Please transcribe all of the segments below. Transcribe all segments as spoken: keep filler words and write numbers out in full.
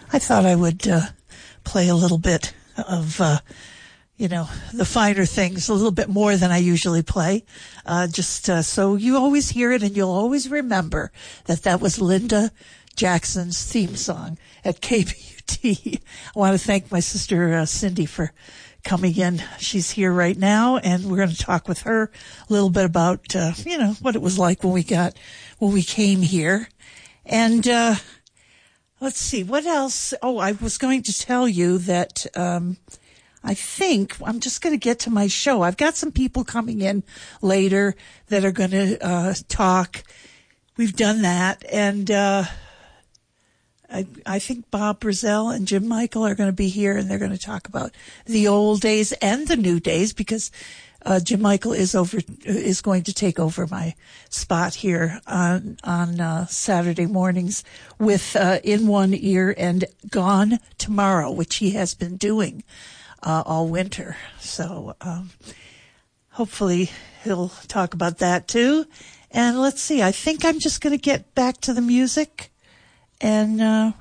I thought I would uh, play a little bit of, uh, you know, the finer things, a little bit more than I usually play, uh, just uh, so you always hear it and you'll always remember that that was Linda Jackson's theme song at K B U T. I want to thank my sister uh, Cindy for coming in. She's here right now, and we're going to talk with her a little bit about, uh, you know, what it was like when we got, when we came here. And, uh, let's see, what else? Oh, I was going to tell you that, um, I think I'm just going to get to my show. I've got some people coming in later that are going to, uh, talk. We've done that. And, uh, I, I think Bob Brazel and Jim Michael are going to be here, and they're going to talk about the old days and the new days, because uh, Jim Michael is over is going to take over my spot here on on uh, Saturday mornings with uh, In One Ear and Gone Tomorrow, which he has been doing uh, all winter. So um, hopefully he'll talk about that too. And let's see, I think I'm just going to get back to the music. And, uh,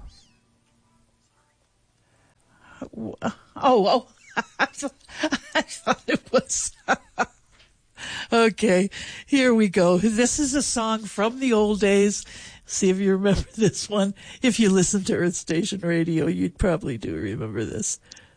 oh, oh, I thought, I thought it was, okay, here we go. This is a song from the old days. See if you remember this one. If you listen to Earth Station Radio, you'd probably do remember this.